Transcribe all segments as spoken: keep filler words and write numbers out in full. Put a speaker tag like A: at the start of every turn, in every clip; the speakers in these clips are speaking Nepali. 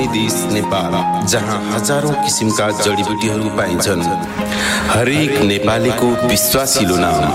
A: धनी देश नेपाल, जहाँ हजारौं किसिमका जडीबुटीहरू पाइन्छन्। हरेक नेपालीको विश्वासिलो नाम,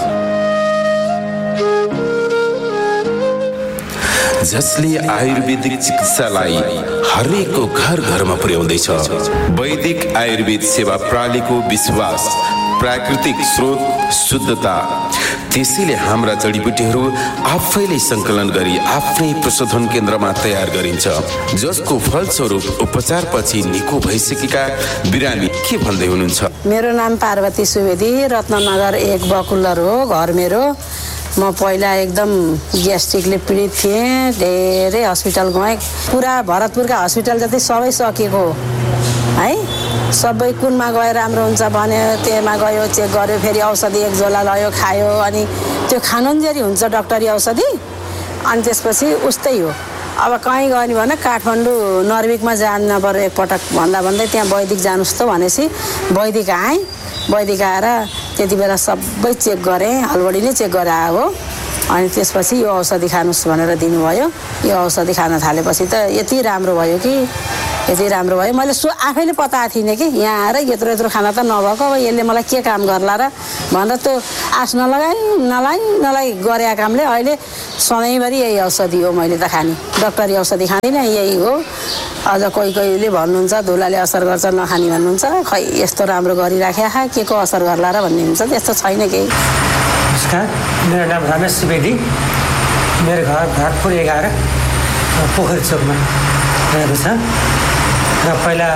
A: जसले आयुर्वेदिक चिकित्सालाई हरेकको घर घरमा पुर्याउँदैछ। वैदिक आयुर्वेद सेवा प्रणालीको विश्वास, प्राकृतिक स्रोत, शुद्धता। त्यसैले हाम्रा जडीबुटीहरू आफैले सङ्कलन गरी आफ्नै प्रशोधन केन्द्रमा तयार गरिन्छ, जसको फलस्वरूप उपचारपछि निको भइसकेका बिरामी के भन्दै हुनुहुन्छ?
B: मेरो नाम पार्वती सुवेदी, रत्ननगर एक बकुलर हो घर मेरो। म पहिला एकदम ग्यास्ट्रिकले पीडित थिएँ, धेरै हस्पिटल गएँ। पुरा भरतपुरका हस्पिटल जति सबै सकिएको है, सबै कुनमा गएर राम्रो हुन्छ भन्यो, त्यहीमा गयो, चेक गर्यो, फेरि औषधि एक झोला लयो, खायो, अनि त्यो खानुन्जेरी हुन्छ डक्टरी औषधि, अनि त्यसपछि उस्तै हो। अब कहीँ गयो भने काठमाडौँ नर्विकमा जानु पर्यो एकपटक भन्दा भन्दै त्यहाँ वैदिक जानुहोस् त भनेपछि वैदिक आएँ। वैदिक आएर त्यति बेला सबै चेक गरेँ, हलबडी नै चेक गरेर आयो हो। अनि त्यसपछि यो औषधि खानुहोस् भनेर दिनुभयो। यो औषधि खान थालेपछि त यति राम्रो भयो कि यति राम्रो भयो, मैले सो आफैले पताएको थिइनँ कि यहाँ आएर यत्रो यत्रो खाना त नभएको, अब यसले मलाई के काम गर्ला र भनेर त्यो आश नलगाइ नलाइ नलाइ गरेका कामले अहिले सधैँभरि यही औषधि हो मैले त खाने। डक्टरी औषधि खाँदिनँ, यही हो। अझ कोही कोहीले भन्नुहुन्छ धुलाले असर गर्छ नखाने भन्नुहुन्छ, खै यस्तो राम्रो गरिराख्या के को असर गर्ला र भन्ने हुन्छ, त्यस्तो छैन केही।
C: नमस्कार, मेरो नाम रमेश सुवेदी, मेरो घर भरतपुर एघार पोखरी चोकमा रहेको छ। र पहिला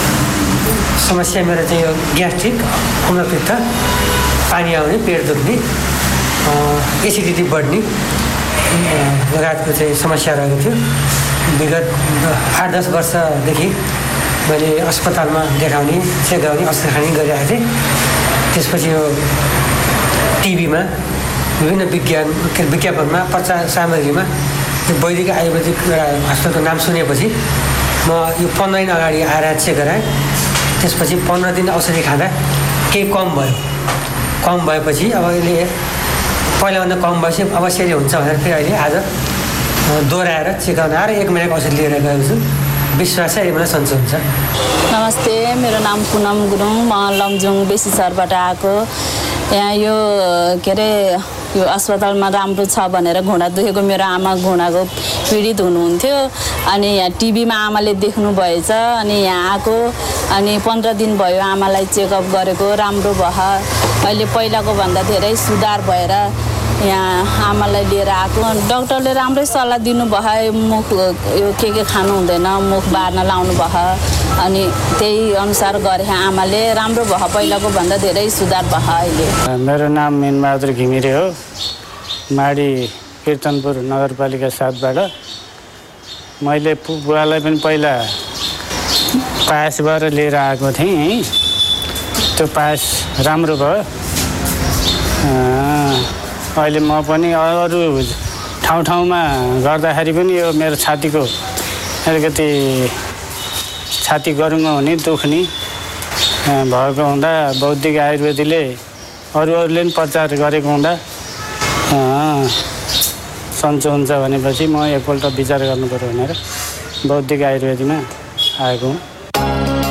C: समस्या मेरो चाहिँ यो ग्यास्ट्रिक, अम्लपित्त, पानी आउने, पेट दुख्ने, एसिडिटी बढ्ने लगायतको चाहिँ समस्या रहेको थियो। विगत आठ दस वर्षदेखि मैले अस्पतालमा देखाउने, चेक गराउने, औषधि खाने गरिरहेको थिएँ। त्यसपछि यो टिभीमा विभिन्न विज्ञान विज्ञापनमा प्रचार सामग्रीमा यो वैदिक आयुर्वेदिक एउटा हस्पिटलको नाम सुनेपछि म यो पन्ध्र दिन अगाडि आएर चेक गराएँ। त्यसपछि पन्ध्र दिन औषधि खाँदा केही कम भयो। कम भएपछि अब अहिले पहिलाभन्दा कम भएपछि अवश्य हुन्छ भनेर फेरि अहिले आज दोहोऱ्याएर चेक गर्न आएर एक महिनाको औषधि लिएर गएको छु। विश्वास चाहिँ अहिले मलाई सन्चो हुन्छ।
D: नमस्ते, मेरो नाम पुनम गुरुङ, म लमजुङ बेसी सरबाट आएको। यहाँ यो के अरे यो अस्पतालमा राम्रो छ भनेर घुँडा दुखेको मेरो आमा घुँडाको पीडित हुनुहुन्थ्यो, अनि यहाँ टिभीमा आमाले देख्नु भएछ, अनि यहाँ आएको। अनि पन्ध्र दिन भयो आमालाई चेकअप गरेको, राम्रो भयो। अहिले पहिलाको भन्दा धेरै सुधार भएर यहाँ आमालाई लिएर आएको। डक्टरले राम्रै सल्लाह दिनुभयो, मुख यो के के खानु हुँदैन, मुख बार्न लाउनु भयो, अनि त्यही अनुसार गरे आमाले, राम्रो भयो, पहिलाको भन्दा धेरै सुधार भयो अहिले।
E: मेरो नाम मिनबहादुर घिमिरे हो, माडी कीर्तनपुर नगरपालिका सातबाट। मैले बुवालाई पनि पहिला पासबाट लिएर आएको थिएँ, त्यो पास राम्रो भयो। अहिले म पनि अरू ठाउँ ठाउँमा गर्दाखेरि पनि यो मेरो छातीको अलिकति छाती गरुङ्गो हुने, दुख्ने भएको हुँदा बौद्धिक आयुर्वेदीले अरू अरूले पनि प्रचार गरेको हुँदा सन्चो हुन्छ भनेपछि म एकपल्ट विचार गर्नु पर्यो भनेर बौद्धिक आयुर्वेदीमा आएको हुँ।